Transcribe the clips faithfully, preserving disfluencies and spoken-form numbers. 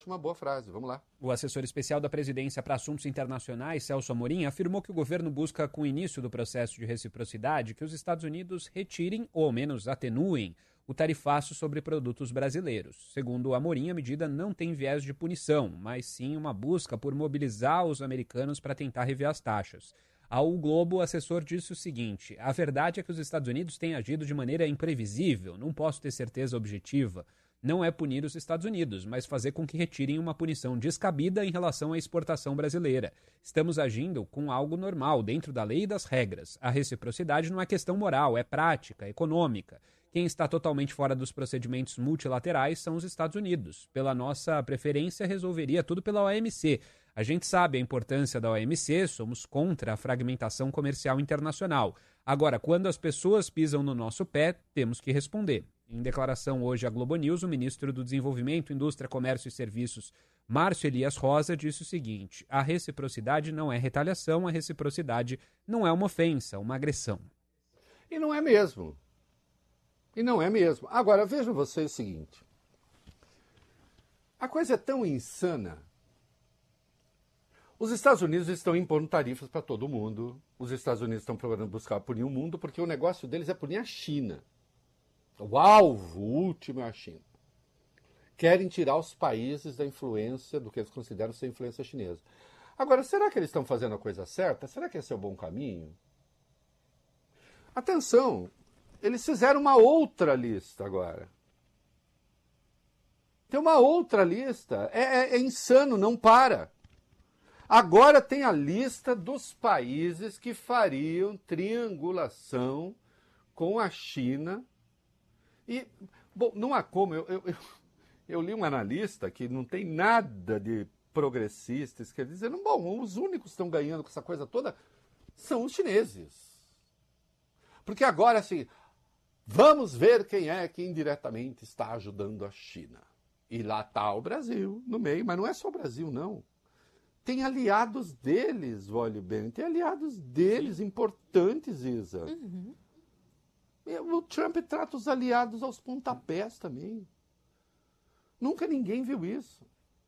uma boa frase. Vamos lá. O assessor especial da presidência para assuntos internacionais, Celso Amorim, afirmou que o governo busca, com o início do processo de reciprocidade, que os Estados Unidos retirem, ou ao menos atenuem, o tarifaço sobre produtos brasileiros. Segundo Amorim, a medida não tem viés de punição, mas sim uma busca por mobilizar os americanos para tentar rever as taxas. Ao Globo, o assessor disse o seguinte: a verdade é que os Estados Unidos têm agido de maneira imprevisível, não posso ter certeza objetiva. Não é punir os Estados Unidos, mas fazer com que retirem uma punição descabida em relação à exportação brasileira. Estamos agindo com algo normal, dentro da lei e das regras. A reciprocidade não é questão moral, é prática, econômica. Quem está totalmente fora dos procedimentos multilaterais são os Estados Unidos. Pela nossa preferência, resolveria tudo pela O M C. A gente sabe a importância da O M C, somos contra a fragmentação comercial internacional. Agora, quando as pessoas pisam no nosso pé, temos que responder. Em declaração hoje à Globo News, o ministro do Desenvolvimento, Indústria, Comércio e Serviços, Márcio Elias Rosa, disse o seguinte: a reciprocidade não é retaliação, a reciprocidade não é uma ofensa, uma agressão. E não é mesmo. E não é mesmo. Agora, vejam vocês o seguinte. A coisa é tão insana. Os Estados Unidos estão impondo tarifas para todo mundo. Os Estados Unidos estão procurando buscar punir o mundo porque o negócio deles é punir a China. O alvo último é a China. Querem tirar os países da influência, do que eles consideram ser influência chinesa. Agora, será que eles estão fazendo a coisa certa? Será que esse é o bom caminho? Atenção, eles fizeram uma outra lista agora. Tem uma outra lista. É, é, é insano, não para. Agora tem a lista dos países que fariam triangulação com a China. E, bom, não há como. Eu, eu, eu, eu li um analista que não tem nada de progressistas, que dizendo, bom, os únicos que estão ganhando com essa coisa toda são os chineses. Porque agora, assim, vamos ver quem é que indiretamente está ajudando a China. E lá está o Brasil no meio, mas não é só o Brasil, não. Tem aliados deles, olha bem, tem aliados deles Sim. importantes, Isa. Uhum. O Trump trata os aliados aos pontapés também. Nunca ninguém viu isso.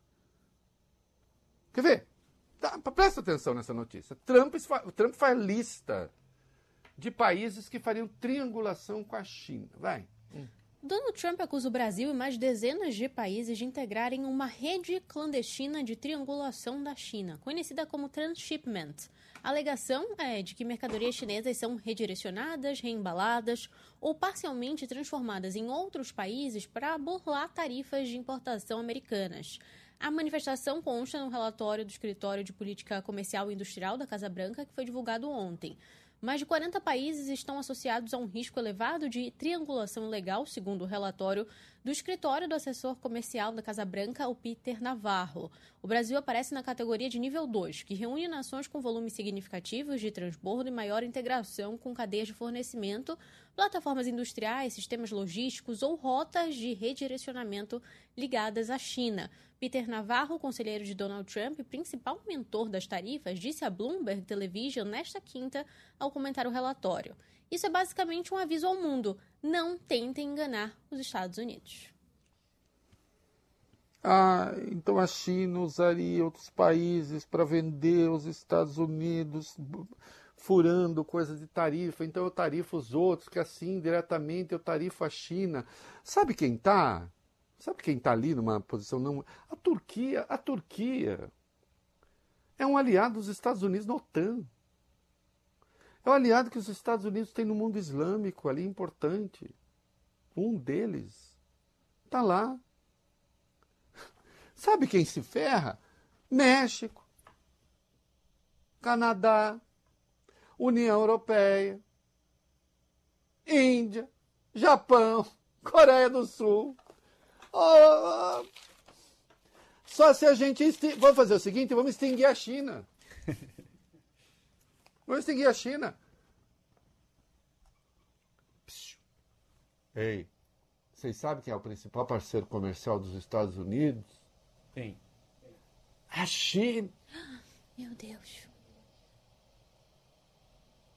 Quer ver? Tá, presta atenção nessa notícia. Trump, Trump faz lista de países que fariam triangulação com a China. Vai. Hum. Donald Trump acusa o Brasil e mais dezenas de países de integrarem uma rede clandestina de triangulação da China, conhecida como transshipment. A alegação é de que mercadorias chinesas são redirecionadas, reembaladas ou parcialmente transformadas em outros países para burlar tarifas de importação americanas. A manifestação consta no relatório do Escritório de Política Comercial e Industrial da Casa Branca, que foi divulgado ontem. Mais de quarenta países estão associados a um risco elevado de triangulação ilegal, segundo o relatório do escritório do assessor comercial da Casa Branca, o Peter Navarro. O Brasil aparece na categoria de nível dois, que reúne nações com volumes significativos de transbordo e maior integração com cadeias de fornecimento, plataformas industriais, sistemas logísticos ou rotas de redirecionamento ligadas à China. Peter Navarro, conselheiro de Donald Trump e principal mentor das tarifas, disse à Bloomberg Television nesta quinta ao comentar o relatório. Isso é basicamente um aviso ao mundo: não tentem enganar os Estados Unidos. Ah, então a China usaria outros países para vender os Estados Unidos, furando coisas de tarifa. Então eu tarifo os outros, que assim, diretamente, eu tarifo a China. Sabe quem está? Sabe quem está ali numa posição não... A Turquia, a Turquia é um aliado dos Estados Unidos na OTAN. É um aliado que os Estados Unidos têm no mundo islâmico ali, importante. Um deles está lá. Sabe quem se ferra? México, Canadá, União Europeia, Índia, Japão, Coreia do Sul. Oh, só se a gente... Exting... Vamos fazer o seguinte, vamos extinguir a China. Vamos extinguir a China. Psiu. Ei, vocês sabem quem é o principal parceiro comercial dos Estados Unidos? Quem? A China. Meu Deus.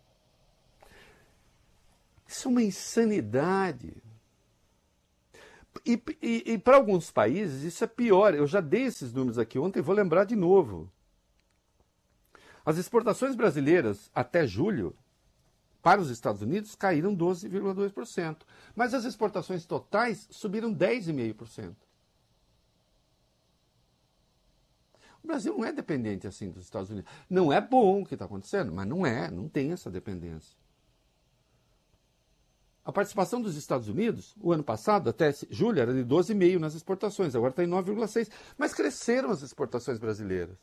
Isso é uma insanidade. e, e, e para alguns países isso é pior. Eu já dei esses números aqui ontem, vou lembrar de novo. As exportações brasileiras até julho para os Estados Unidos caíram doze vírgula dois por cento, mas as exportações totais subiram dez vírgula cinco por cento. O Brasil não é dependente assim dos Estados Unidos. Não é bom o que está acontecendo, mas não é, não tem essa dependência. A participação dos Estados Unidos, o ano passado, até julho, era de doze vírgula cinco por cento nas exportações, agora está em nove vírgula seis por cento. Mas cresceram as exportações brasileiras.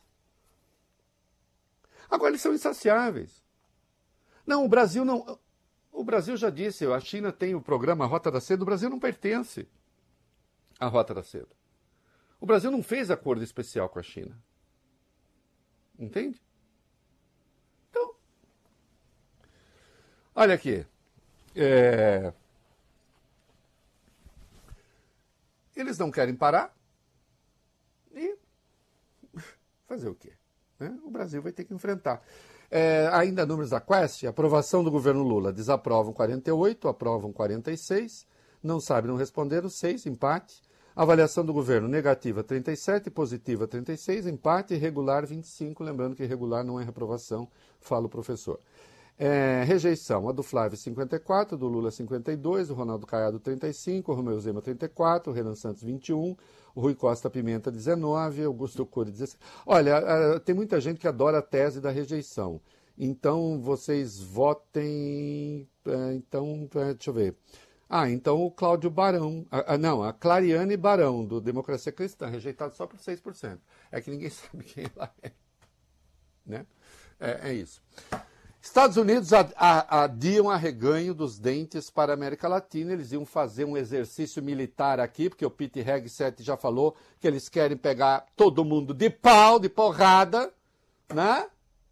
Agora eles são insaciáveis. Não, o Brasil não... O Brasil já disse, a China tem o programa Rota da Seda, o Brasil não pertence à Rota da Seda. O Brasil não fez acordo especial com a China. Entende? Então, olha aqui. É... Eles não querem parar e fazer o quê? Né? O Brasil vai ter que enfrentar. É, ainda números da Quest, aprovação do governo Lula, desaprovam quarenta e oito, aprovam quarenta e seis, não sabe, não responderam, seis, empate. Avaliação do governo, negativa trinta e sete, positiva trinta e seis, empate, irregular vinte e cinco, lembrando que irregular não é reprovação, fala o professor. É, rejeição, a do Flávio cinquenta e quatro, do Lula cinquenta e dois, o Ronaldo Caiado trinta e cinco, o Romeu Zema trinta e quatro, o Renan Santos vinte e um, o Rui Costa Pimenta dezenove, Augusto Cury dezesseis. Olha, tem muita gente que adora a tese da rejeição. Então, vocês votem... Então, deixa eu ver. Ah, então o Cláudio Barão... Ah, não, a Clariane Barão, do Democracia Cristã, rejeitado só por seis por cento. É que ninguém sabe quem ela é. Né? É, é isso. Estados Unidos adiam arreganho dos dentes para a América Latina. Eles iam fazer um exercício militar aqui, porque o Pete Hegseth já falou que eles querem pegar todo mundo de pau, de porrada, né?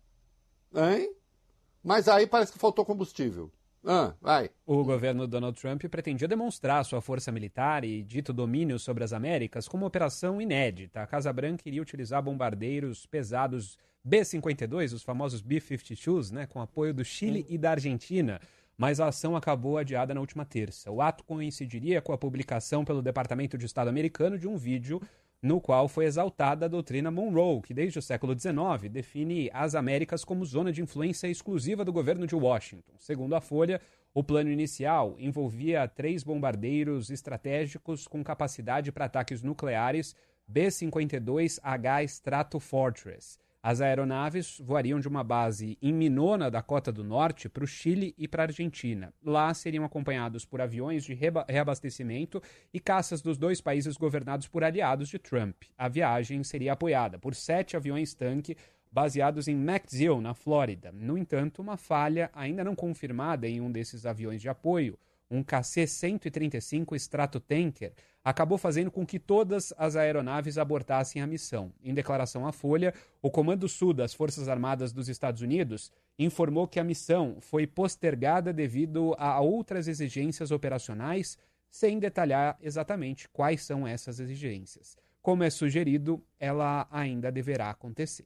Hein? Mas aí parece que faltou combustível. Ah, vai. O governo Donald Trump pretendia demonstrar sua força militar e dito domínio sobre as Américas como operação inédita. A Casa Branca iria utilizar bombardeiros pesados B cinquenta e dois, os famosos B cinquenta e dois, né, com apoio do Chile e da Argentina, mas a ação acabou adiada na última terça. O ato coincidiria com a publicação pelo Departamento de Estado americano de um vídeo no qual foi exaltada a doutrina Monroe, que desde o século dezenove define as Américas como zona de influência exclusiva do governo de Washington. Segundo a Folha, o plano inicial envolvia três bombardeiros estratégicos com capacidade para ataques nucleares B cinquenta e dois H Stratofortress. As aeronaves voariam de uma base em Minona, Dakota do Norte, para o Chile e para a Argentina. Lá seriam acompanhados por aviões de reba- reabastecimento e caças dos dois países governados por aliados de Trump. A viagem seria apoiada por sete aviões-tanque baseados em McDill, na Flórida. No entanto, uma falha ainda não confirmada em um desses aviões de apoio, um K C cento e trinta e cinco Stratotanker, acabou fazendo com que todas as aeronaves abortassem a missão. Em declaração à Folha, o Comando Sul das Forças Armadas dos Estados Unidos informou que a missão foi postergada devido a outras exigências operacionais, sem detalhar exatamente quais são essas exigências. Como é sugerido, ela ainda deverá acontecer.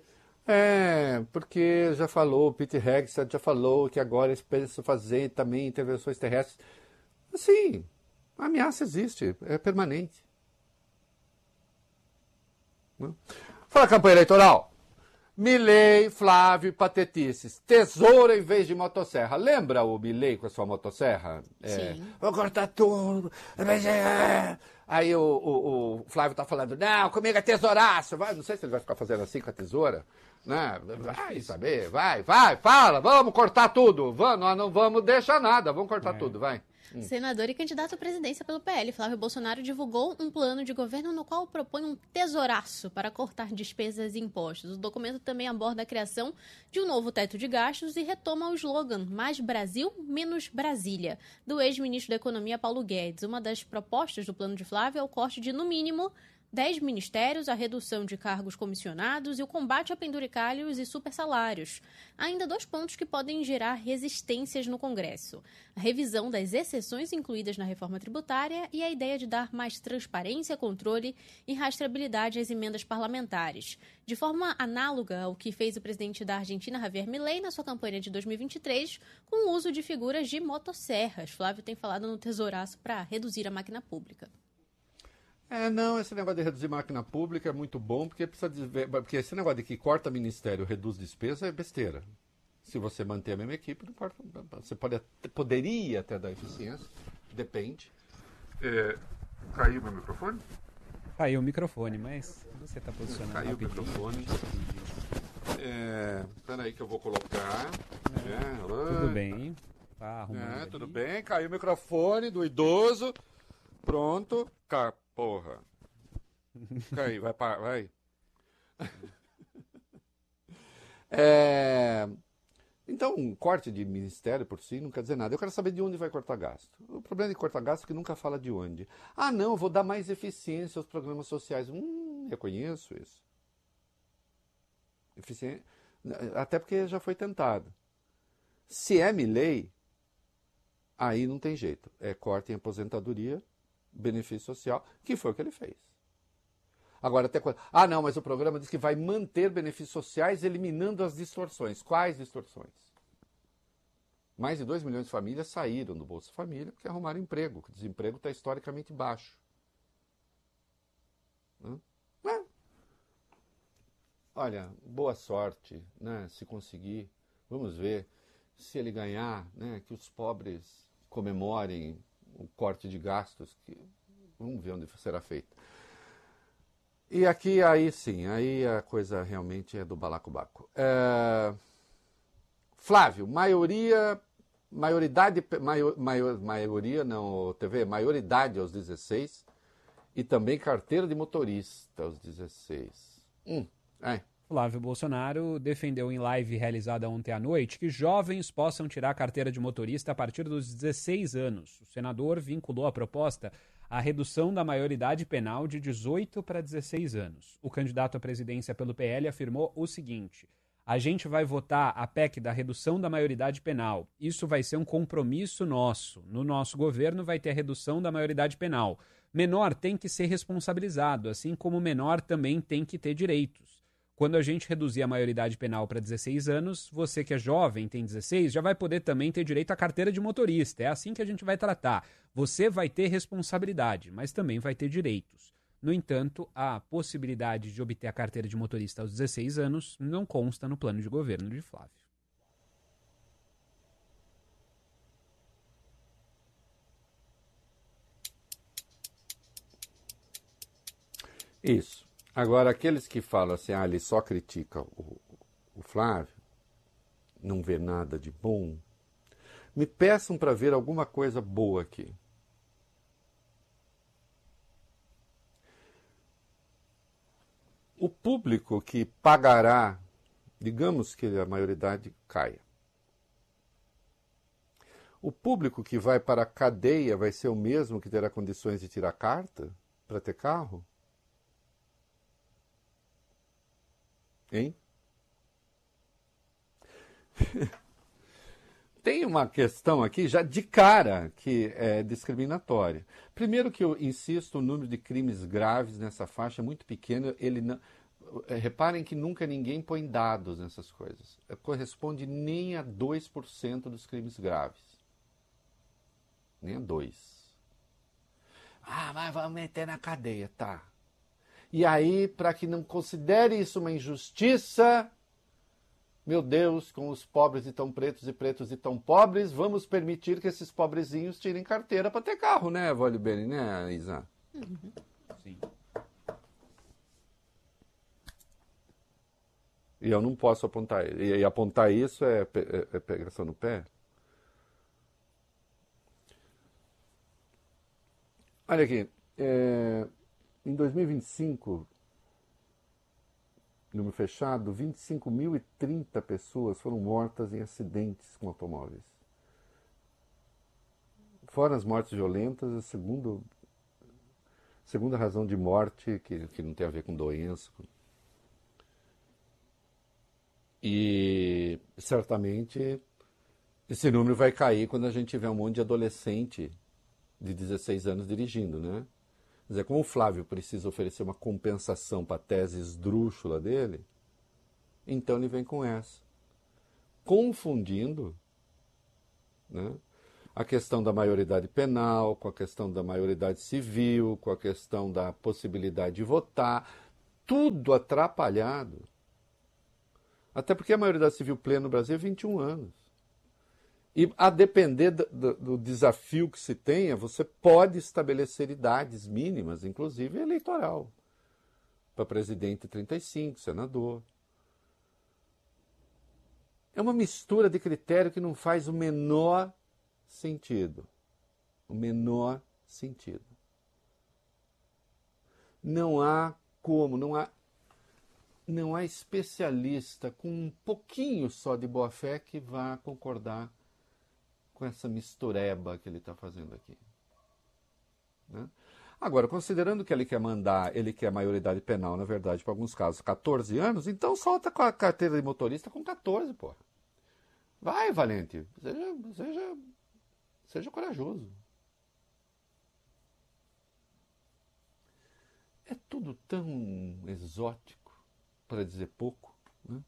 É, porque já falou, o Pete Hegseth já falou que agora eles pensam fazer também intervenções terrestres. Sim, a ameaça existe, é permanente. Fala, campanha eleitoral. Milei, Flávio, patetices. Tesoura em vez de motosserra. Lembra o Milei com a sua motosserra? É, Sim. vou cortar tudo. Aí o, o, o Flávio tá falando, não, comigo é tesouraço. Vai, não sei se ele vai ficar fazendo assim com a tesoura. Né? Vai saber, vai, vai, fala, vamos cortar tudo. Vamos, nós não vamos deixar nada, vamos cortar é. tudo, vai. Hum. Senador e candidato à presidência pelo P L, Flávio Bolsonaro divulgou um plano de governo no qual propõe um tesouraço para cortar despesas e impostos. O documento também aborda a criação de um novo teto de gastos e retoma o slogan Mais Brasil, menos Brasília, do ex-ministro da Economia Paulo Guedes. Uma das propostas do plano de Flávio é o corte de, no mínimo, dez ministérios, a redução de cargos comissionados e o combate a penduricalhos e supersalários. Há ainda dois pontos que podem gerar resistências no Congresso: a revisão das exceções incluídas na reforma tributária e a ideia de dar mais transparência, controle e rastreabilidade às emendas parlamentares. De forma análoga ao que fez o presidente da Argentina, Javier Milei, na sua campanha de dois mil e vinte e três, com o uso de figuras de motosserras. Flávio tem falado no tesouraço para reduzir a máquina pública. É, não, esse negócio de reduzir máquina pública é muito bom, porque precisa de ver, porque esse negócio de que corta ministério, reduz despesa é besteira. Se você manter a mesma equipe, não importa. Você pode, poderia até dar eficiência, depende. É, caiu meu microfone? Caiu o microfone, mas você está posicionando Caiu rapidinho. o microfone. É, peraí que eu vou colocar. É, Tudo bem. Tá arrumando É, ali. tudo bem. Caiu o microfone do idoso. Pronto. Cá, porra. Caiu, vai, pá, vai. É, então, um corte de ministério por si não quer dizer nada. Eu quero saber de onde vai cortar gasto. O problema de cortar gasto é que nunca fala de onde. Ah, não, eu vou dar mais eficiência aos programas sociais. Hum, eu conheço isso. Eficiência. Até porque já foi tentado. Se é Milei, aí não tem jeito. É corte em aposentadoria, benefício social, que foi o que ele fez. Agora, até quando... Ah, não, mas o programa diz que vai manter benefícios sociais eliminando as distorções. Quais distorções? Mais de dois milhões de famílias saíram do Bolsa Família porque arrumaram emprego. O desemprego está historicamente baixo. Hã? É. Olha, boa sorte, né, se conseguir. Vamos ver se ele ganhar, né, que os pobres comemorem o corte de gastos. Que... Vamos ver onde será feito. E aqui, aí sim, aí a coisa realmente é do balacobaco. É... Flávio, maioria, maioridade, maior, maior, maioria não, T V, maioridade aos dezesseis e também carteira de motorista aos dezesseis. Hum, é. Flávio Bolsonaro defendeu em live realizada ontem à noite que jovens possam tirar a carteira de motorista a partir dos dezesseis anos. O senador vinculou a proposta à redução da maioridade penal de dezoito para dezesseis anos. O candidato à presidência pelo P L afirmou o seguinte: a gente vai votar a P E C da redução da maioridade penal. Isso vai ser um compromisso nosso. No nosso governo vai ter a redução da maioridade penal. Menor tem que ser responsabilizado, assim como menor também tem que ter direitos. Quando a gente reduzir a maioridade penal para dezesseis anos, você que é jovem, tem dezesseis, já vai poder também ter direito à carteira de motorista. É assim que a gente vai tratar. Você vai ter responsabilidade, mas também vai ter direitos. No entanto, a possibilidade de obter a carteira de motorista aos dezesseis anos não consta no plano de governo de Flávio. Isso. Agora, aqueles que falam assim, ah, ele só critica o, o Flávio, não vê nada de bom, me peçam para ver alguma coisa boa aqui. O público que pagará, digamos que a maioridade caia. O público que vai para a cadeia vai ser o mesmo que terá condições de tirar carta para ter carro? Hein? Tem uma questão aqui já de cara que é discriminatória. Primeiro que eu insisto, o número de crimes graves nessa faixa é muito pequeno. Ele não... Reparem que nunca ninguém põe dados nessas coisas. Corresponde nem a dois por cento dos crimes graves. Nem a dois por cento. Ah, mas vamos meter na cadeia, tá. E aí, para que não considere isso uma injustiça, meu Deus, com os pobres e tão pretos e pretos e tão pobres, vamos permitir que esses pobrezinhos tirem carteira para ter carro, né, Vale Bene, né, Isa? Uhum. Sim. E eu não posso apontar. E, e apontar isso é, é, é pegação no pé? Olha aqui. É... Em dois mil e vinte e cinco, número fechado, vinte e cinco mil e trinta pessoas foram mortas em acidentes com automóveis. Fora as mortes violentas, a segunda, segunda razão de morte, que, que não tem a ver com doença. E certamente esse número vai cair quando a gente tiver um monte de adolescente de dezesseis anos dirigindo, né? Quer dizer, como o Flávio precisa oferecer uma compensação para a tese esdrúxula dele, então ele vem com essa. Confundindo, né, a questão da maioridade penal, com a questão da maioridade civil, com a questão da possibilidade de votar, tudo atrapalhado. Até porque a maioridade civil plena no Brasil é vinte e um anos. E a depender do, do, do desafio que se tenha, você pode estabelecer idades mínimas, inclusive eleitoral. Para presidente trinta e cinco, senador. É uma mistura de critério que não faz o menor sentido. O menor sentido. Não há como, não há, não há especialista com um pouquinho só de boa-fé que vá concordar com essa mistureba que ele está fazendo aqui. Né? Agora, considerando que ele quer mandar, ele quer maioridade penal, na verdade, para alguns casos, catorze anos, então solta com a carteira de motorista com catorze, porra. Vai, valente, seja, seja, seja corajoso. É tudo tão exótico, para dizer pouco. Né?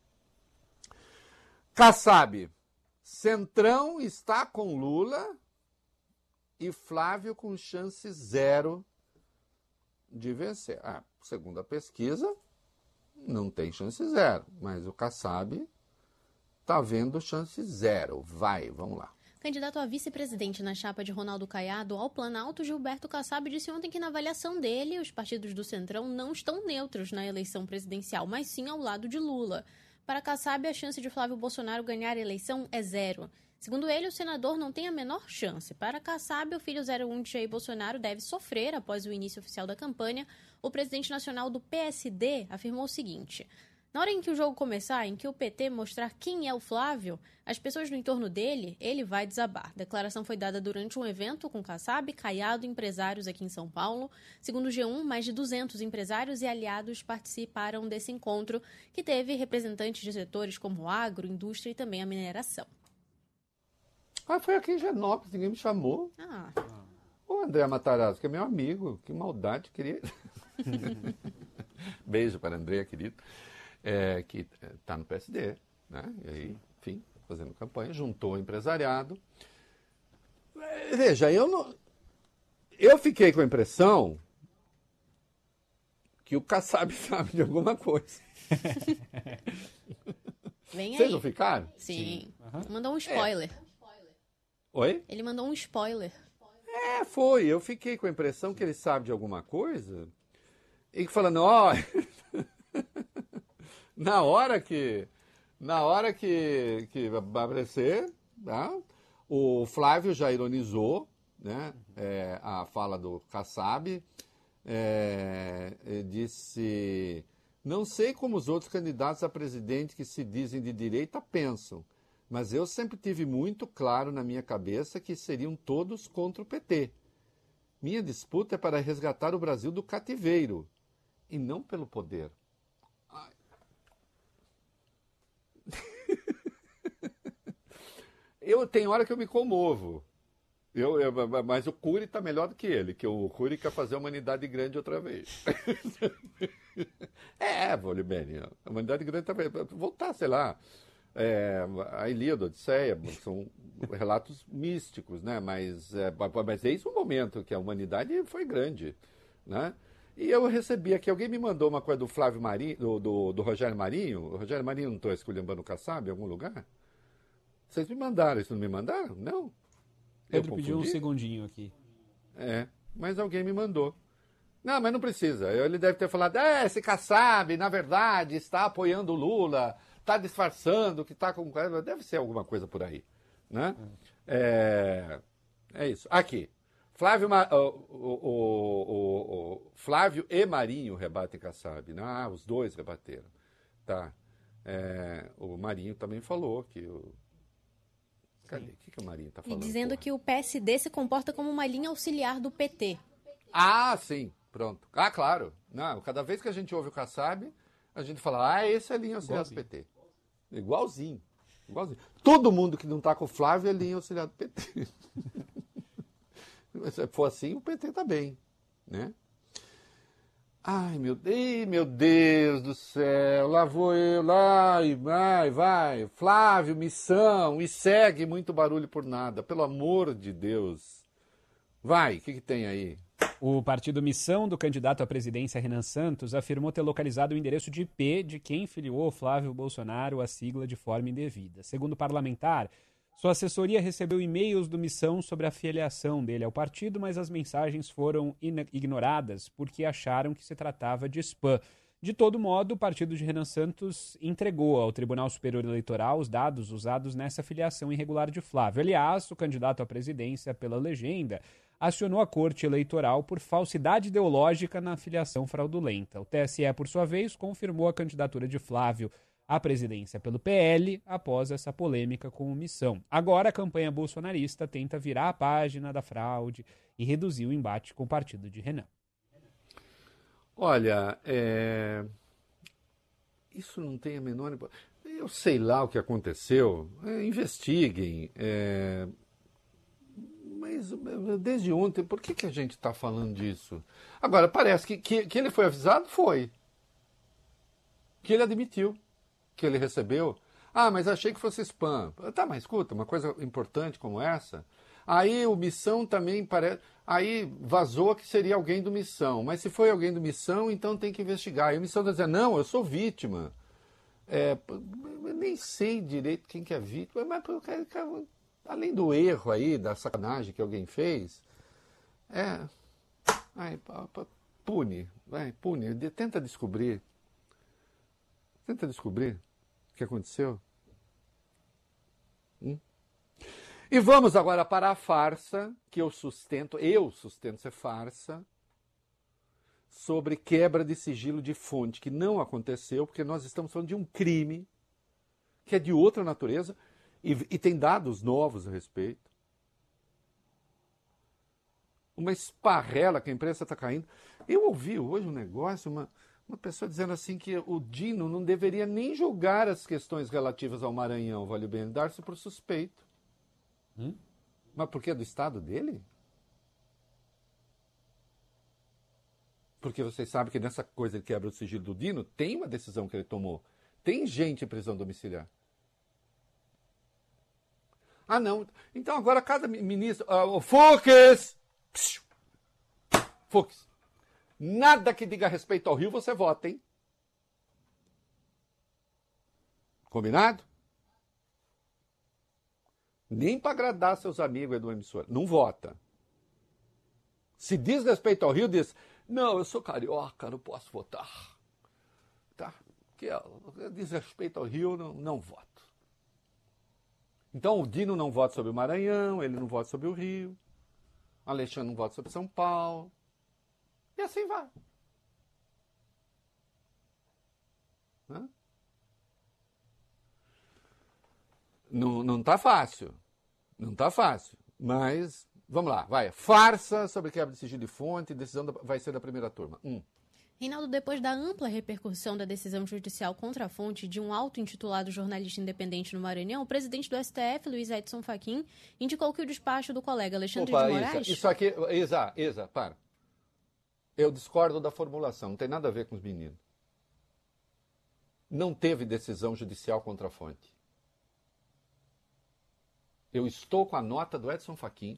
Kassab, Centrão está com Lula e Flávio com chance zero de vencer. Ah, segundo a pesquisa, não tem chance zero, mas o Kassab está vendo chance zero. Vai, vamos lá. Candidato a vice-presidente na chapa de Ronaldo Caiado ao Planalto, Gilberto Kassab disse ontem que, na avaliação dele, os partidos do Centrão não estão neutros na eleição presidencial, mas sim ao lado de Lula. Para Kassab, a chance de Flávio Bolsonaro ganhar a eleição é zero. Segundo ele, o senador não tem a menor chance. Para Kassab, o filho zero um de Jair Bolsonaro deve sofrer após o início oficial da campanha. O presidente nacional do P S D afirmou o seguinte: na hora em que o jogo começar, em que o P T mostrar quem é o Flávio, as pessoas no entorno dele, ele vai desabar. A declaração foi dada durante um evento com Kassab, Caiado e empresários aqui em São Paulo. Segundo o G um, mais de duzentos empresários e aliados participaram desse encontro, que teve representantes de setores como agro, indústria e também a mineração. Ah, foi aqui em Genópolis, ninguém me chamou. Ah. O André Matarazzo, que é meu amigo, que maldade, queria... Beijo para André, querido. É, que está no P S D, né? E aí, enfim, fazendo campanha, juntou o empresariado. Veja, eu não. Eu fiquei com a impressão que o Kassab sabe de alguma coisa. Vem Vocês aí. não ficaram? Sim. Uhum. Mandou um spoiler. É. Oi? Ele mandou um spoiler. É, foi. Eu fiquei com a impressão que ele sabe de alguma coisa e falando, ó. Na hora que, na hora que, que vai aparecer, tá? O Flávio já ironizou, né, é, a fala do Kassab, é, disse, não sei como os outros candidatos a presidente que se dizem de direita pensam, mas eu sempre tive muito claro na minha cabeça que seriam todos contra o P T. Minha disputa é para resgatar o Brasil do cativeiro, e não pelo poder. Eu tenho hora que eu me comovo. Eu, eu, mas o Cury está melhor do que ele, que o Cury quer fazer a humanidade grande outra vez. é, Volibene, a humanidade grande está voltar, sei lá. É, a Ilíada, a Odisseia, são relatos místicos, né? Mas é, mas eis um momento que a humanidade foi grande, né? E eu recebi aqui, alguém me mandou uma coisa do Flávio Marinho, do, do, do Rogério Marinho. O Rogério Marinho não estou esculhambando o Kassab em algum lugar? Vocês me mandaram, isso não me mandaram? Não. Pedro pediu um segundinho aqui. É, mas alguém me mandou. Não, mas não precisa. Ele deve ter falado, é, esse Kassab, na verdade, está apoiando o Lula, está disfarçando que está com... Deve ser alguma coisa por aí, né? É, é isso. Aqui. Flávio, o, o, o, o, Flávio e Marinho rebatem Kassab. Ah, os dois rebateram. Tá. É, o Marinho também falou que... O, cadê? O que, que o Marinho está falando? E dizendo porra? que o P S D se comporta como uma linha auxiliar do P T. Ah, sim. Pronto. Ah, claro. Não, cada vez que a gente ouve o Kassab, a gente fala, ah, esse é a linha auxiliar Igualzinho. do P T. Igualzinho. Igualzinho. Todo mundo que não está com o Flávio é linha auxiliar do P T. Se for assim, o P T está bem, né? Ai, meu Deus, meu Deus do céu, lá vou eu, lá, e vai, vai, Flávio, missão, e segue muito barulho por nada, pelo amor de Deus. Vai, o que, que tem aí? O partido Missão do candidato à presidência Renan Santos afirmou ter localizado o endereço de I P de quem filiou Flávio Bolsonaro à sigla de forma indevida. Segundo o parlamentar, sua assessoria recebeu e-mails do Missão sobre a filiação dele ao partido, mas as mensagens foram ignoradas porque acharam que se tratava de spam. De todo modo, o partido de Renan Santos entregou ao Tribunal Superior Eleitoral os dados usados nessa filiação irregular de Flávio. Aliás, o candidato à presidência pela legenda acionou a Corte Eleitoral por falsidade ideológica na filiação fraudulenta. O T S E, por sua vez, confirmou a candidatura de Flávio à presidência pelo P L após essa polêmica com o Missão. Agora, a campanha bolsonarista tenta virar a página da fraude e reduzir o embate com o partido de Renan. Olha, é... isso não tem a menor... Eu sei lá o que aconteceu, é, investiguem, é... mas desde ontem, por que, que a gente está falando disso? Agora, parece que, que, que ele foi avisado, foi. Que ele admitiu, que ele recebeu. Ah, mas achei que fosse spam. Tá, mas escuta, uma coisa importante como essa... Aí o Missão também parece... Aí vazou que seria alguém do Missão. Mas se foi alguém do Missão, então tem que investigar. E o Missão está dizendo, não, eu sou vítima. É, eu nem sei direito quem que é vítima. Mas além do erro aí, da sacanagem que alguém fez, é... Ai, pune, vai, pune. Tenta descobrir. Tenta descobrir o que aconteceu. Hum? E vamos agora para a farsa que eu sustento, eu sustento ser farsa, sobre quebra de sigilo de fonte, que não aconteceu, porque nós estamos falando de um crime que é de outra natureza e, e tem dados novos a respeito. Uma esparrela que a imprensa está caindo. Eu ouvi hoje um negócio, uma, uma pessoa dizendo assim que o Dino não deveria nem julgar as questões relativas ao Maranhão, vale bem, dar-se por suspeito. Hum? Mas por que é do estado dele? Porque vocês sabem que nessa coisa de quebra do sigilo do Dino, tem uma decisão que ele tomou. Tem gente em prisão domiciliar. Ah, não. Então agora cada ministro... Uh, Fux! Fux! Nada que diga respeito ao Rio você vota, hein? Combinado? Nem para agradar seus amigos do emissor. Não vota. Se diz respeito ao Rio, diz, não, eu sou carioca, não posso votar. Tá? Que diz respeito ao Rio, não, não voto. Então o Dino não vota sobre o Maranhão, ele não vota sobre o Rio, o Alexandre não vota sobre São Paulo. E assim vai. Hã? Não, não tá fácil. Não tá fácil. Mas, vamos lá, vai. Farsa sobre quebra de sigilo de fonte, decisão da, vai ser da primeira turma. Um. Reinaldo, depois da ampla repercussão da decisão judicial contra a fonte de um auto-intitulado jornalista independente no Maranhão, o presidente do S T F, Luiz Edson Fachin, indicou que o despacho do colega Alexandre Opa, de Moraes... Isa, isso aqui, Isa, Isa, para. Eu discordo da formulação, não tem nada a ver com os meninos. Não teve decisão judicial contra a fonte. Eu estou com a nota do Edson Fachin.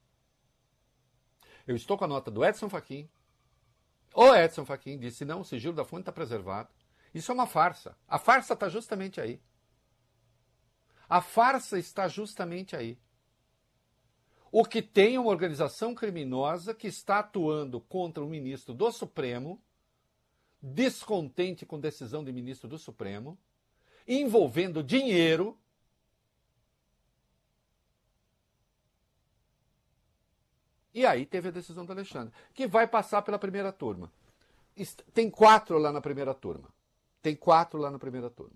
Eu estou com a nota do Edson Fachin. O Edson Fachin disse, não, o sigilo da fonte está preservado. Isso é uma farsa. A farsa está justamente aí. A farsa está justamente aí. O que tem uma organização criminosa que está atuando contra o ministro do Supremo, descontente com decisão de ministro do Supremo, envolvendo dinheiro. E aí teve a decisão do Alexandre, que vai passar pela primeira turma. Tem quatro lá na primeira turma. Tem quatro lá na primeira turma.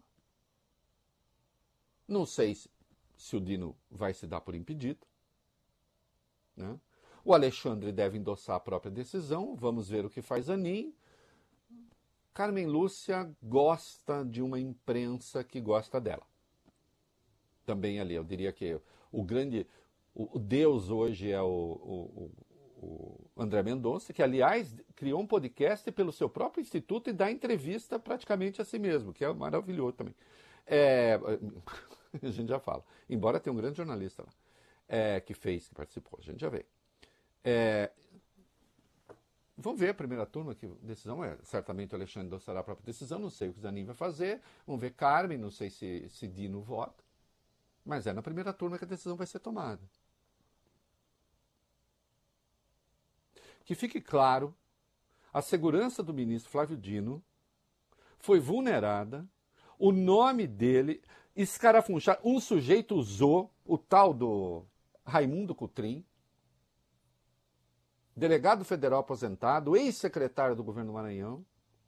Não sei se, se o Dino vai se dar por impedido. Né? O Alexandre deve endossar a própria decisão. Vamos ver o que faz Anin. Carmen Lúcia gosta de uma imprensa que gosta dela. Também ali, eu diria que o grande... O Deus hoje é o, o, o André Mendonça, que, aliás, criou um podcast pelo seu próprio instituto e dá entrevista praticamente a si mesmo, que é maravilhoso também. É, a gente já fala. Embora tenha um grande jornalista lá, é, que fez, que participou, a gente já vê. É, vamos ver a primeira turma, que decisão é. Certamente o Alexandre endossará a própria decisão, não sei o que o Zanin vai fazer. Vamos ver Carmen, não sei se, se Dino vota. Mas é na primeira turma que a decisão vai ser tomada. Que fique claro, a segurança do ministro Flávio Dino foi vulnerada, o nome dele, escarafunchar, um sujeito usou o tal do Raimundo Cotrim, delegado federal aposentado, ex-secretário do governo do Maranhão,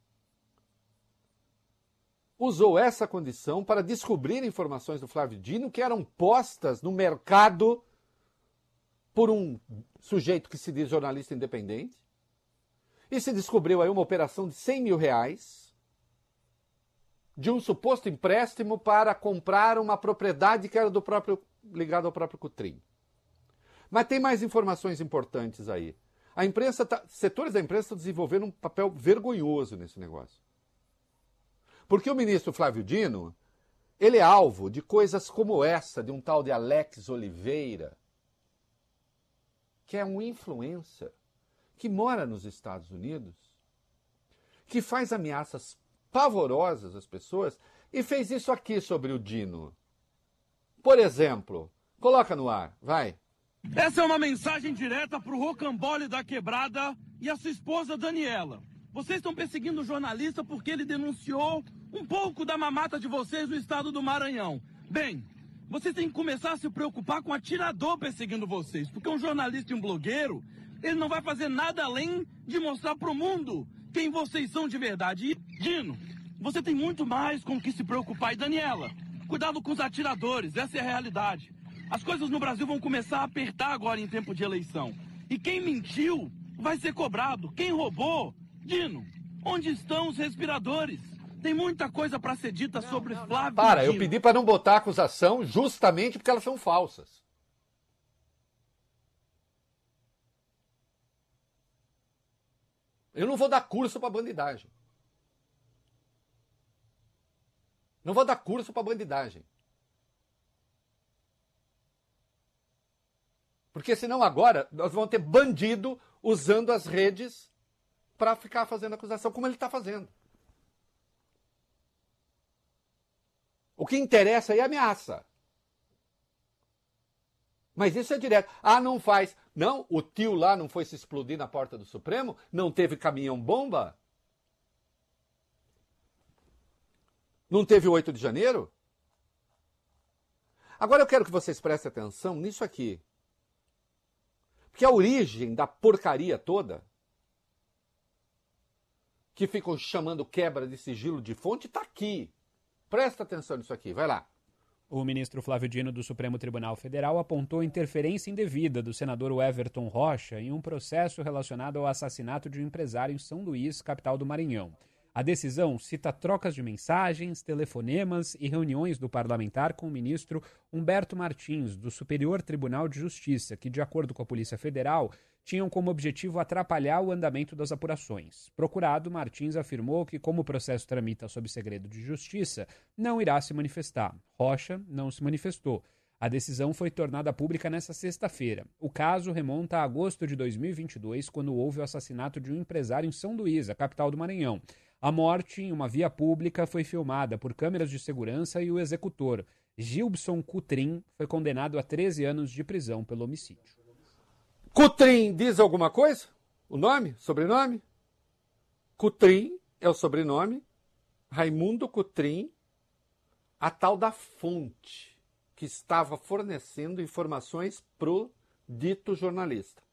usou essa condição para descobrir informações do Flávio Dino que eram postas no mercado por um sujeito que se diz jornalista independente, e se descobriu aí uma operação de cem mil reais de um suposto empréstimo para comprar uma propriedade que era do próprio, ligada ao próprio Cotrim. Mas tem mais informações importantes aí. A imprensa tá, setores da imprensa estão desenvolvendo um papel vergonhoso nesse negócio. Porque o ministro Flávio Dino, ele é alvo de coisas como essa, de um tal de Alex Oliveira, que é um influencer, que mora nos Estados Unidos, que faz ameaças pavorosas às pessoas e fez isso aqui sobre o Dino. Por exemplo, coloca no ar, vai. Essa é uma mensagem direta para o Rocambole da Quebrada e a sua esposa Daniela. Vocês estão perseguindo o jornalista porque ele denunciou um pouco da mamata de vocês no estado do Maranhão. Bem, vocês têm que começar a se preocupar com o atirador perseguindo vocês, porque um jornalista e um blogueiro, ele não vai fazer nada além de mostrar para o mundo quem vocês são de verdade. E, Dino, você tem muito mais com o que se preocupar. E, Daniela, cuidado com os atiradores, essa é a realidade. As coisas no Brasil vão começar a apertar agora em tempo de eleição. E quem mentiu vai ser cobrado. Quem roubou, Dino, onde estão os respiradores? Tem muita coisa para ser dita não, sobre não, Flávio Para, Dino. eu pedi para não botar acusação justamente porque elas são falsas. Eu não vou dar curso para bandidagem. Não vou dar curso para bandidagem. Porque senão agora nós vamos ter bandido usando as redes para ficar fazendo acusação, como ele está fazendo. O que interessa aí é ameaça. Mas isso é direto. Ah, não faz. Não, o tio lá não foi se explodir na porta do Supremo? Não teve caminhão-bomba? Não teve o oito de janeiro? Agora eu quero que vocês prestem atenção nisso aqui. Porque a origem da porcaria toda, que ficam chamando quebra de sigilo de fonte, está aqui. Presta atenção nisso aqui, vai lá. O ministro Flávio Dino do Supremo Tribunal Federal apontou interferência indevida do senador Everton Rocha em um processo relacionado ao assassinato de um empresário em São Luís, capital do Maranhão. A decisão cita trocas de mensagens, telefonemas e reuniões do parlamentar com o ministro Humberto Martins, do Superior Tribunal de Justiça, que, de acordo com a Polícia Federal, tinham como objetivo atrapalhar o andamento das apurações. Procurado, Martins afirmou que, como o processo tramita sob segredo de justiça, não irá se manifestar. Rocha não se manifestou. A decisão foi tornada pública nesta sexta-feira. O caso remonta a agosto de dois mil e vinte e dois, quando houve o assassinato de um empresário em São Luís, a capital do Maranhão. A morte, em uma via pública, foi filmada por câmeras de segurança e o executor, Gilbson Cotrim, foi condenado a treze anos de prisão pelo homicídio. Cotrim diz alguma coisa? O nome? Sobrenome? Cotrim é o sobrenome. Raimundo Cotrim, a tal da fonte que estava fornecendo informações pro dito jornalista.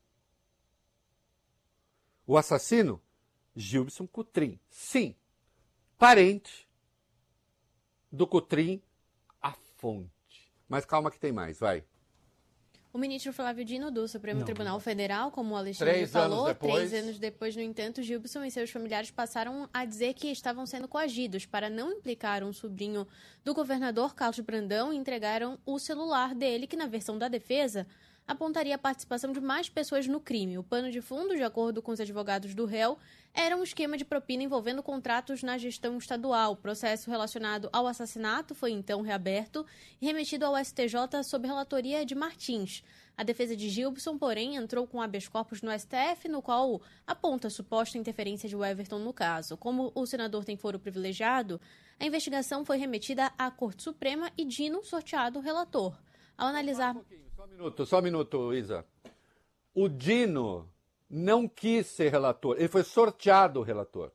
O assassino? Gilbson Cotrim. Sim, parente do Cotrim, a fonte. Mas calma que tem mais, vai. O ministro Flávio Dino do Supremo Não. Tribunal Federal, como o Alexandre Três falou, anos depois. três anos depois, no entanto, Gilbson e seus familiares passaram a dizer que estavam sendo coagidos para não implicar um sobrinho do governador Carlos Brandão e entregaram o celular dele, que na versão da defesa apontaria a participação de mais pessoas no crime. O pano de fundo, de acordo com os advogados do réu, era um esquema de propina envolvendo contratos na gestão estadual. O processo relacionado ao assassinato foi então reaberto e remetido ao S T J sob relatoria de Martins. A defesa de Gilson, porém, entrou com habeas corpus no S T F, no qual aponta a suposta interferência de Everton no caso. Como o senador tem foro privilegiado, a investigação foi remetida à Corte Suprema e Dino sorteado relator. Ao analisar... Um só um minuto, só um minuto, Isa. O Dino não quis ser relator, ele foi sorteado relator.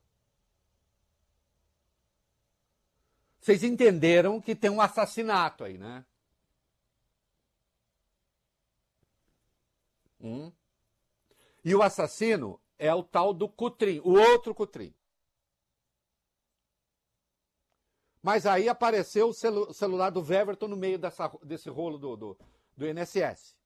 Vocês entenderam que tem um assassinato aí, né? Hum. E o assassino é o tal do Cutrim, o outro Cutrim. Mas aí apareceu o celu- celular do Weverton no meio dessa, desse rolo do, do, do I N S S.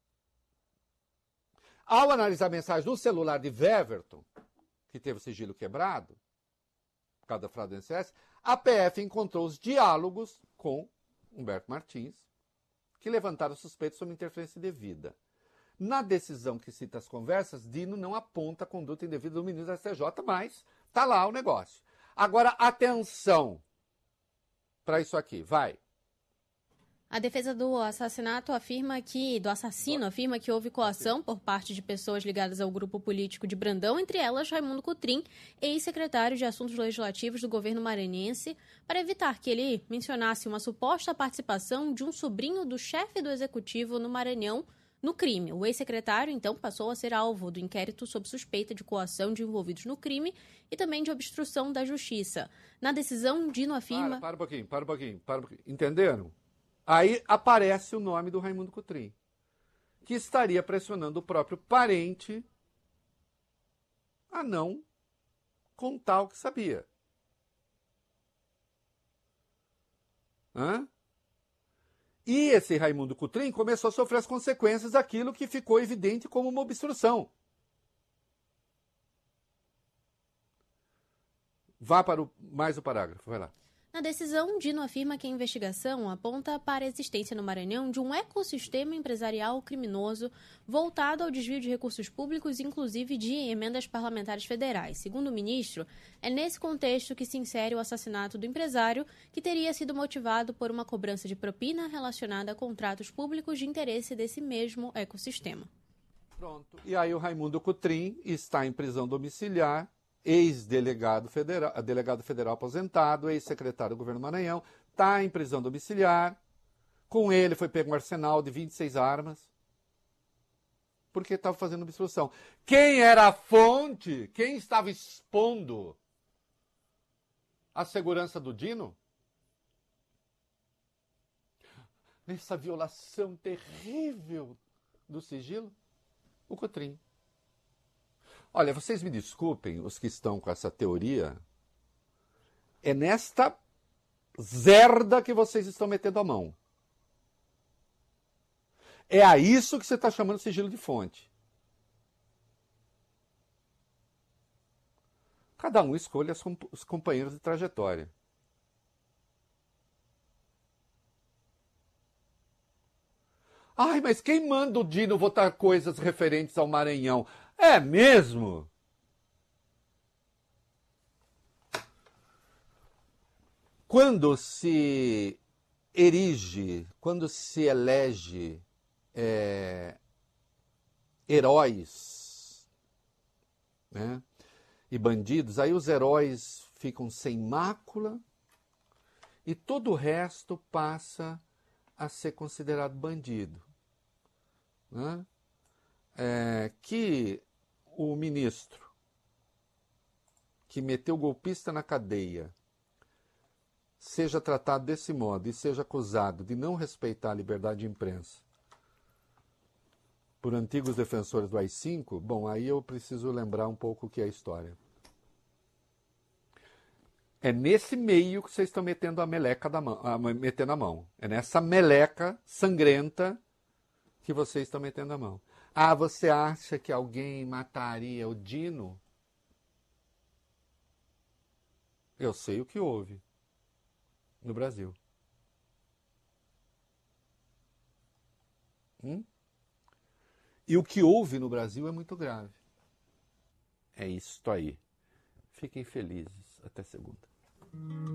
Ao analisar a mensagem do celular de Weverton, que teve o sigilo quebrado, por causa da fraude do I N S S, a P F encontrou os diálogos com Humberto Martins, que levantaram suspeitos sobre interferência indevida. Na decisão que cita as conversas, Dino não aponta a conduta indevida do ministro da S T J, mas está lá o negócio. Agora, atenção para isso aqui, vai. A defesa do assassinato afirma que, do assassino afirma que houve coação por parte de pessoas ligadas ao grupo político de Brandão, entre elas Raimundo Cutrim, ex-secretário de Assuntos Legislativos do governo maranhense, para evitar que ele mencionasse uma suposta participação de um sobrinho do chefe do executivo no Maranhão no crime. O ex-secretário, então, passou a ser alvo do inquérito sob suspeita de coação de envolvidos no crime e também de obstrução da justiça. Na decisão, Dino afirma... Para, para um pouquinho, para um pouquinho, para um pouquinho. Entenderam? Aí aparece o nome do Raimundo Cutrim, que estaria pressionando o próprio parente a não contar o que sabia. Hã? E esse Raimundo Cutrim começou a sofrer as consequências daquilo que ficou evidente como uma obstrução. Vá para o, mais o parágrafo, vai lá. Na decisão, Dino afirma que a investigação aponta para a existência no Maranhão de um ecossistema empresarial criminoso voltado ao desvio de recursos públicos, inclusive de emendas parlamentares federais. Segundo o ministro, é nesse contexto que se insere o assassinato do empresário, que teria sido motivado por uma cobrança de propina relacionada a contratos públicos de interesse desse mesmo ecossistema. Pronto. E aí o Raimundo Cutrim está em prisão domiciliar, ex-delegado federal, delegado federal aposentado, ex-secretário do governo do Maranhão, está em prisão domiciliar. Com ele foi pego um arsenal de vinte e seis armas, porque estava fazendo obstrução. Quem era a fonte? Quem estava expondo a segurança do Dino? Essa violação terrível do sigilo? O Cutrim. Olha, vocês me desculpem, os que estão com essa teoria, é nesta zerda que vocês estão metendo a mão. É a isso que você está chamando de sigilo de fonte. Cada um escolhe os companheiros de trajetória. Ai, mas quem manda o Dino votar coisas referentes ao Maranhão? É mesmo? Quando se erige, quando se elege é, heróis, né, e bandidos, aí os heróis ficam sem mácula e todo o resto passa a ser considerado bandido. Né? É, que o ministro que meteu o golpista na cadeia seja tratado desse modo e seja acusado de não respeitar a liberdade de imprensa por antigos defensores do A I cinco, bom, aí eu preciso lembrar um pouco o que é a história. É nesse meio que vocês estão metendo a meleca da mão, a, metendo a mão. É nessa meleca sangrenta que vocês estão metendo a mão. Ah, você acha que alguém mataria o Dino? Eu sei o que houve no Brasil. Hum? E o que houve no Brasil é muito grave. É isto aí. Fiquem felizes. Até segunda.